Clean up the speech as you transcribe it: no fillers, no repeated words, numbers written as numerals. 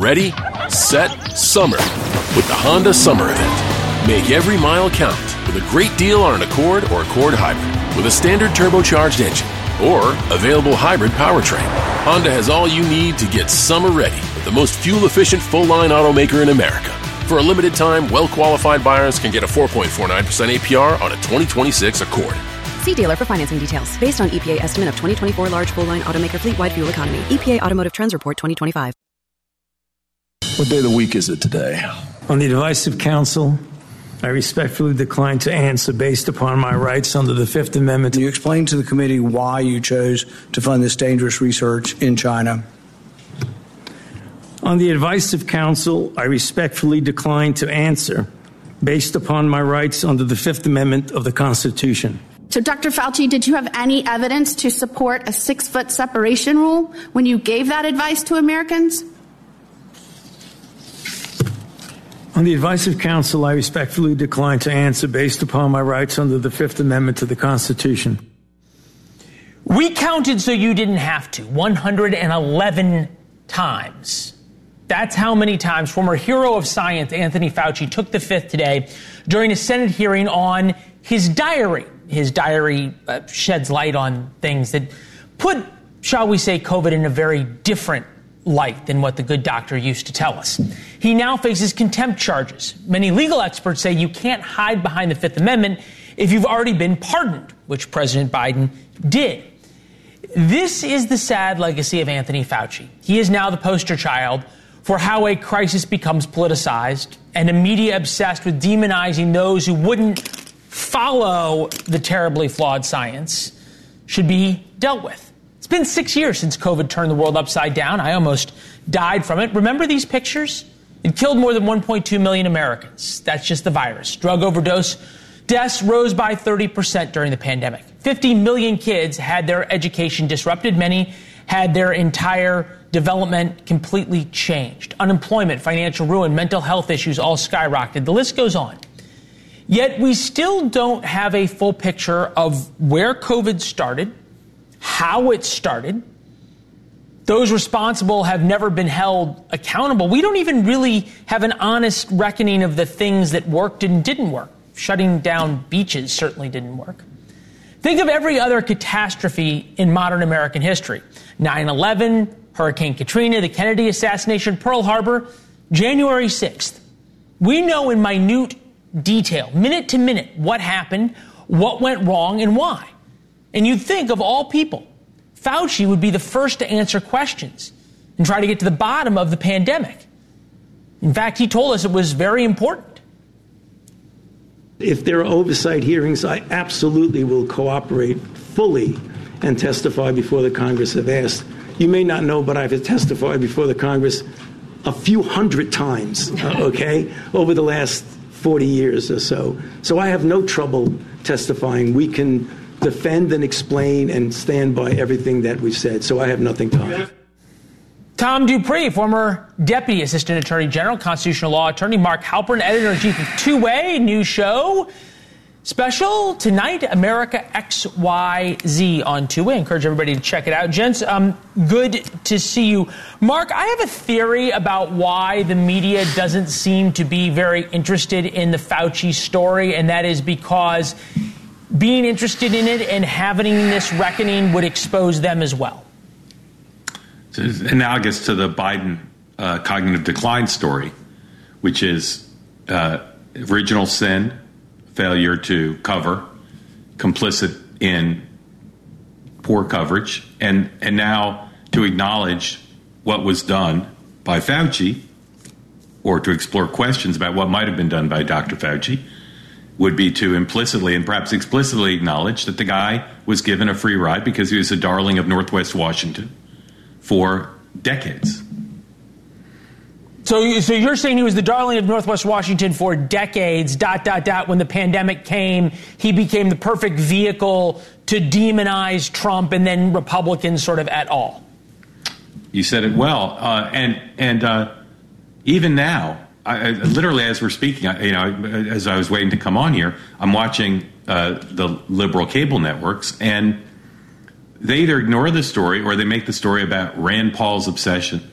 Ready, set, summer with the Honda Summer Event. Make every mile count with a great deal on an Accord or Accord Hybrid with a standard turbocharged engine or available hybrid powertrain. Honda has all you need to get summer ready with the most fuel-efficient full-line automaker in America. For a limited time, well-qualified buyers can get a 4.49% APR on a 2026 Accord. See dealer for financing details. Based on EPA estimate of 2024 large full-line automaker fleet-wide fuel economy. EPA Automotive Trends Report 2025. What day of the week is it today? On the advice of counsel, I respectfully decline to answer based upon my rights under the Fifth Amendment. Can you explain to the committee why you chose to fund this dangerous research in China? On the advice of counsel, I respectfully decline to answer based upon my rights under the Fifth Amendment of the Constitution. So, Dr. Fauci, did you have any evidence to support a 6-foot separation rule when you gave that advice to Americans? On the advice of counsel, I respectfully decline to answer based upon my rights under the Fifth Amendment to the Constitution. We counted so you didn't have to. 111 times. That's how many times former hero of science Anthony Fauci took the Fifth today during a Senate hearing on his diary. His diary sheds light on things that put, shall we say, COVID in a very different light than what the good doctor used to tell us. He now faces contempt charges. Many legal experts say you can't hide behind the Fifth Amendment if you've already been pardoned, which President Biden did. This is the sad legacy of Anthony Fauci. He is now the poster child for how a crisis becomes politicized and a media obsessed with demonizing those who wouldn't follow the terribly flawed science should be dealt with. It's been 6 years since COVID turned the world upside down. I almost died from it. Remember these pictures? It killed more than 1.2 million Americans. That's just the virus. Drug overdose deaths rose by 30% during the pandemic. 50 million kids had their education disrupted. Many had their entire development completely changed. Unemployment, financial ruin, mental health issues all skyrocketed. The list goes on. Yet we still don't have a full picture of where COVID started, how it started. Those responsible have never been held accountable. We don't even really have an honest reckoning of the things that worked and didn't work. Shutting down beaches certainly didn't work. Think of every other catastrophe in modern American history. 9/11, Hurricane Katrina, the Kennedy assassination, Pearl Harbor, January 6th. We know in minute detail, minute to minute, what happened, what went wrong, and why. And you'd think, of all people, Fauci would be the first to answer questions and try to get to the bottom of the pandemic. In fact, he told us it was very important. If there are oversight hearings, I absolutely will cooperate fully and testify before the Congress if asked. You may not know, but I've testified before the Congress a few hundred times, over the last 40 years or so. So I have no trouble testifying. We can defend and explain and stand by everything that we've said. So I have nothing to hide. Tom Dupree, former Deputy Assistant Attorney General, Constitutional Law Attorney. Mark Halpern, Editor-in-Chief of Two-Way, new show. Special tonight, America XYZ on Two-Way. I encourage everybody to check it out. Gents, good to see you. Mark, I have a theory about why the media doesn't seem to be very interested in the Fauci story, and that is because being interested in it and having this reckoning would expose them as well. It's analogous to the Biden cognitive decline story, which is original sin, failure to cover, complicit in poor coverage, and now to acknowledge what was done by Fauci, or to explore questions about what might have been done by Dr. Fauci, would be to implicitly and perhaps explicitly acknowledge that the guy was given a free ride because he was a darling of Northwest Washington for decades. So you're saying he was the darling of Northwest Washington for decades, ... When the pandemic came, he became the perfect vehicle to demonize Trump and then Republicans sort of et al. You said it well. And even now, I literally, as we're speaking, as I was waiting to come on here, I'm watching the liberal cable networks, and they either ignore the story or they make the story about Rand Paul's obsession